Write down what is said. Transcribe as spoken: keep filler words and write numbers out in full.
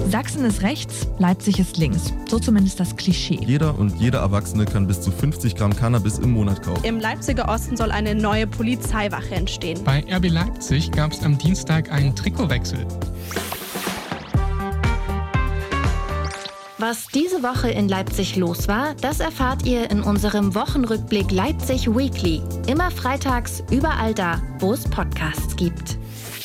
Sachsen ist rechts, Leipzig ist links. So zumindest das Klischee. Jeder und jede Erwachsene kann bis zu fünfzig Gramm Cannabis im Monat kaufen. Im Leipziger Osten soll eine neue Polizeiwache entstehen. Bei R B Leipzig gab es am Dienstag einen Trikotwechsel. Was diese Woche in Leipzig los war, das erfahrt ihr in unserem Wochenrückblick Leipzig Weekly. Immer freitags, überall da, wo es Podcasts gibt.